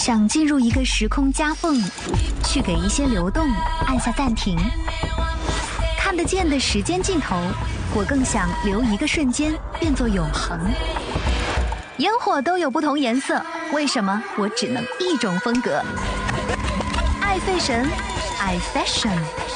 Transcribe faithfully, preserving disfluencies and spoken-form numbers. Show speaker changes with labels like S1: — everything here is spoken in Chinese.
S1: 想进入一个时空夹缝，去给一些流动按下暂停。看得见的时间尽头，我更想留一个瞬间变作永恒。烟火都有不同颜色，为什么我只能一种风格？爱费神，爱 fashion。